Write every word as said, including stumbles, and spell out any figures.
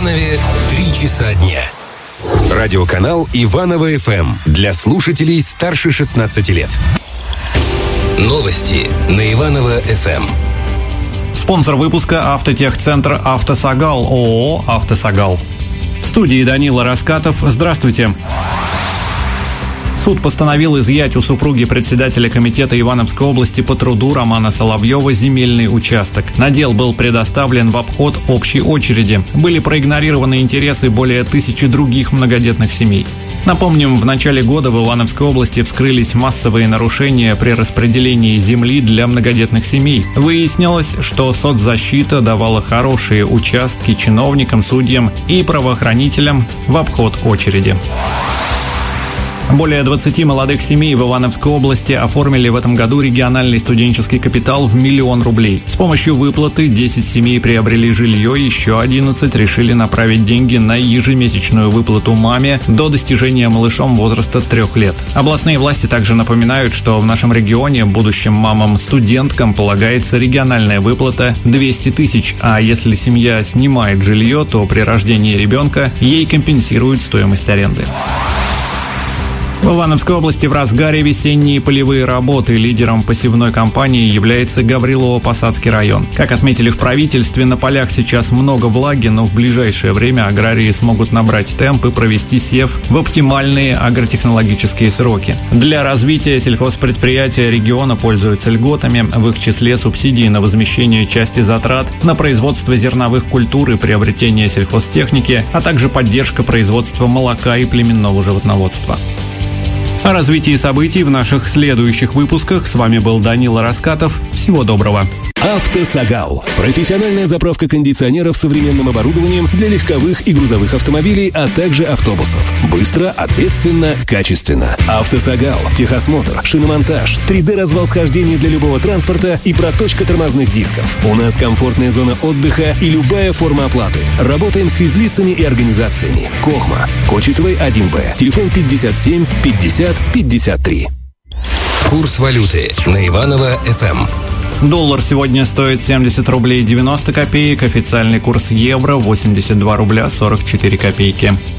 Иванове три часа дня. Радиоканал Иваново эф эм для слушателей старше шестнадцати лет. Новости на Иваново эф эм. Спонсор выпуска — Автотехцентр «Автосагал», ООО «Автосагал». В студии Данила Раскатов. Здравствуйте. Суд постановил изъять у супруги председателя комитета Ивановской области по труду Романа Соловьева земельный участок. Надел был предоставлен в обход общей очереди. Были проигнорированы интересы более тысячи других многодетных семей. Напомним, в начале года в Ивановской области вскрылись массовые нарушения при распределении земли для многодетных семей. Выяснилось, что соцзащита давала хорошие участки чиновникам, судьям и правоохранителям в обход очереди. Более двадцати молодых семей в Ивановской области оформили в этом году региональный студенческий капитал в миллион рублей. С помощью выплаты десять семей приобрели жилье, еще одиннадцать решили направить деньги на ежемесячную выплату маме до достижения малышом возраста трех лет. Областные власти также напоминают, что в нашем регионе будущим мамам-студенткам полагается региональная выплата двести тысяч, а если семья снимает жилье, то при рождении ребенка ей компенсируют стоимость аренды. В Ивановской области в разгаре весенние полевые работы. Лидером посевной кампании является Гаврилово-Посадский район. Как отметили в правительстве, на полях сейчас много влаги, но в ближайшее время аграрии смогут набрать темп и провести сев в оптимальные агротехнологические сроки. Для развития сельхозпредприятия региона пользуются льготами, в их числе субсидии на возмещение части затрат на производство зерновых культур и приобретение сельхозтехники, а также поддержка производства молока и племенного животноводства. О развитии событий в наших следующих выпусках. С вами был Данила Раскатов. Всего доброго. «Автосагал» – профессиональная заправка кондиционеров с современным оборудованием для легковых и грузовых автомобилей, а также автобусов. Быстро, ответственно, качественно. «Автосагал» – техосмотр, шиномонтаж, три дэ-развал схождения для любого транспорта и проточка тормозных дисков. У нас комфортная зона отдыха и любая форма оплаты. Работаем с физлицами и организациями. Кохма, Кочетовой один бэ. Телефон пятьдесят семь пятьдесят пятьдесят три. Курс валюты на Иваново эф эм. Доллар сегодня стоит семьдесят рублей девяносто копеек, официальный курс евро восемьдесят два рубля сорок четыре копейки.